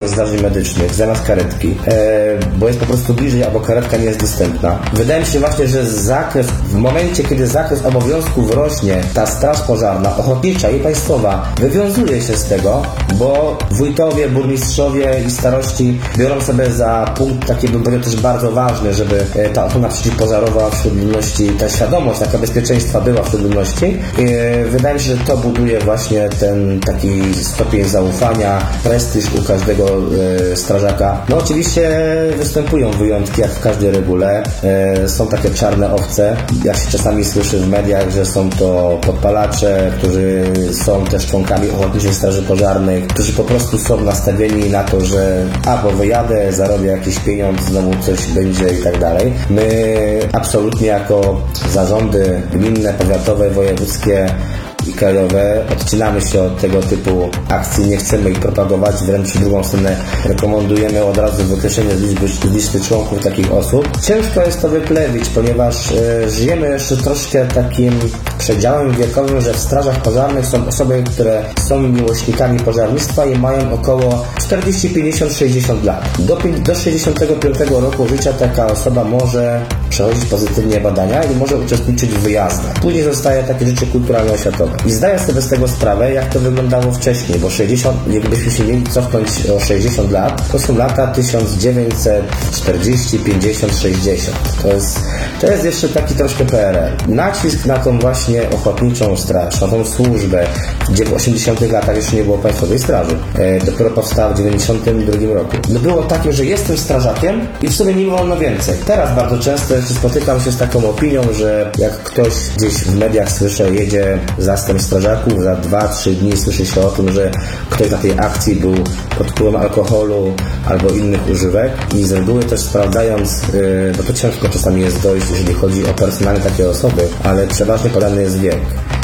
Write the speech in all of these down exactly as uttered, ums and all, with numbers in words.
zdarzeń medycznych zamiast karetki, e, bo jest po prostu bliżej, albo karetka nie jest dostępna. Wydaje mi się właśnie, że zakres, w momencie, kiedy zakres obowiązków rośnie, ta straż pożarna, ochotnicza i państwowa wywiązuje się z tego, bo wójtowie, burmistrzowie i starości biorą sobie za punkt taki, bym powiedział, też bardzo ważny, żeby ta ochrona przeciwpożarowa wśród ludności, ta świadomość taka bezpieczeństwa była wśród ludności. Wydaje mi się, że to buduje właśnie ten taki stopień zaufania, prestiż u każdego e, strażaka. No oczywiście występują wyjątki, jak w każdej regule. E, są takie czarne owce, jak się czasami słyszy w mediach, że są to podpalacze, którzy są też członkami Ochotniczej Straży Pożarnej, którzy po prostu są nastawieni na to, że albo wyjadę, zarobię jakiś pieniądz, znowu coś będzie i tak dalej. My absolutnie jako zarządy gminne, powiatowe, wojewódzkie i krajowe odcinamy się od tego typu akcji, nie chcemy ich propagować, wręcz w drugą stronę rekomendujemy od razu wykreślenie z liczby, z listy członków takich osób. Ciężko jest to wyplewić, ponieważ y, żyjemy jeszcze troszkę takim przedziałem wiekowym, że w strażach pożarnych są osoby, które są miłośnikami pożarnictwa i mają około czterdzieści, pięćdziesiąt, sześćdziesiąt lat. Do, do sześćdziesiątego piątego roku życia taka osoba może przechodzić pozytywnie badania i może uczestniczyć w wyjazdach. Później zostaje takie rzeczy kulturalno-oświatowe. I zdaję sobie z tego sprawę, jak to wyglądało wcześniej, bo sześćdziesiąt, jakbyśmy się mieli cofnąć o sześćdziesiąt lat, to są lata tysiąc dziewięćset czterdzieści, pięćdziesiąt, sześćdziesiąt. To jest, to jest jeszcze taki troszkę P R L. Nacisk na tą właśnie ochotniczą straż, na tą służbę, gdzie w osiemdziesiątych latach jeszcze nie było państwowej straży. E, dopiero powstała w dziewięćdziesiątym drugim roku. No było takie, że jestem strażakiem i w sumie nie wolno więcej. Teraz bardzo często jeszcze spotykam się z taką opinią, że jak ktoś gdzieś w mediach słyszę, jedzie zastęp strażaków, za dwa trzy dni słyszy się o tym, że ktoś na tej akcji był pod wpływem alkoholu albo innych używek i z reguły też sprawdzając, yy, bo to ciężko czasami jest dojść, jeżeli chodzi o personalne takie osoby, ale przeważnie podany jest wiek.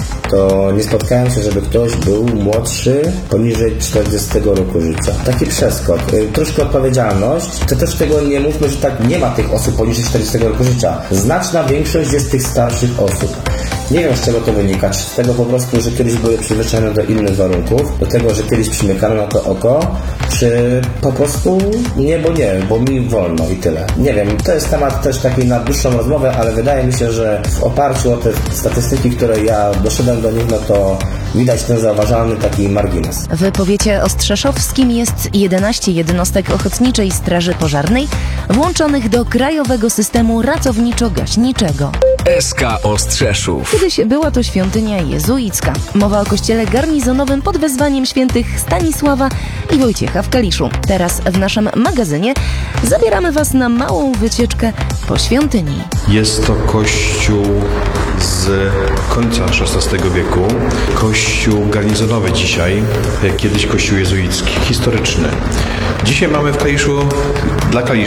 To nie spotkałem się, żeby ktoś był młodszy poniżej czterdziestego roku życia. Taki przeskok. Yy, troszkę odpowiedzialność. To też tego nie mówmy, że tak nie ma tych osób poniżej czterdziestego roku życia. Znaczna większość jest tych starszych osób. Nie wiem, z czego to wynika. Czy z tego po prostu, że kiedyś były przyzwyczajone do innych warunków, do tego, że kiedyś przymykano na to oko, czy po prostu nie, bo nie, bo mi wolno i tyle. Nie wiem, to jest temat też taki na dłuższą rozmowę, ale wydaje mi się, że w oparciu o te statystyki, które ja doszedłem do nich, no to widać ten zauważalny taki margines. W powiecie ostrzeszowskim jest jedenaście jednostek Ochotniczej Straży Pożarnej włączonych do krajowego systemu ratowniczo-gaśniczego. S K Ostrzeszów. Kiedyś była to świątynia jezuicka. Mowa o kościele garnizonowym pod wezwaniem świętych Stanisława i Wojciecha w Kaliszu. Teraz w naszym magazynie zabieramy Was na małą wycieczkę po świątyni. Jest to kościół z końca szesnastego wieku. Kościół garnizonowy dzisiaj, kiedyś kościół jezuicki, historyczny. Dzisiaj mamy w Kaliszu, dla Kalisza,